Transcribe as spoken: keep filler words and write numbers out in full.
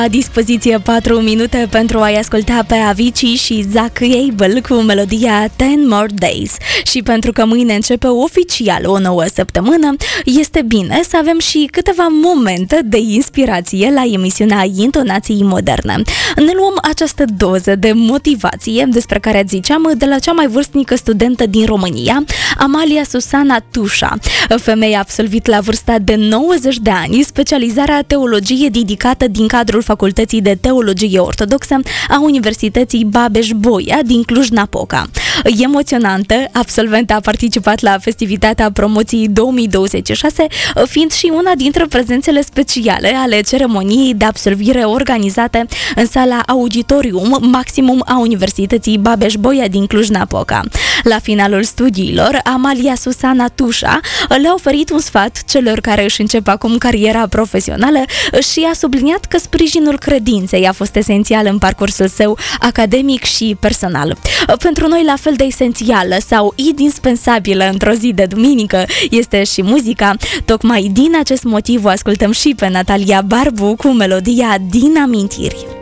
La dispoziție patru minute pentru a-i asculta pe Avicii și Zach Abel cu melodia Ten More Days. Și pentru că mâine începe oficial o nouă săptămână, este bine să avem și câteva momente de inspirație la emisiunea Intonații Moderne. Ne luăm această doză de motivație despre care ziceam de la cea mai vârstnică studentă din România, Amalia Susana Tușa. Femeia a absolvit la vârsta de nouăzeci de ani specializarea teologie dedicată din cadrul Facultății de Teologie Ortodoxă a Universității Babeș-Bolyai din Cluj-Napoca. Emoționantă, absolventa a participat la festivitatea promoției două mii douăzeci și șase, fiind și una dintre prezențele speciale ale ceremoniei de absolvire organizate în sala Auditorium Maximum a Universității Babeș-Bolyai din Cluj-Napoca. La finalul studiilor, Amalia Susana Tușa le-a oferit un sfat celor care își încep acum cariera profesională și a subliniat că sprijinul credinței a fost esențial în parcursul său academic și personal. Pentru noi, la fel de esențială sau indispensabilă într-o zi de duminică este și muzica. Tocmai din acest motiv o ascultăm și pe Natalia Barbu cu melodia Din Amintiri.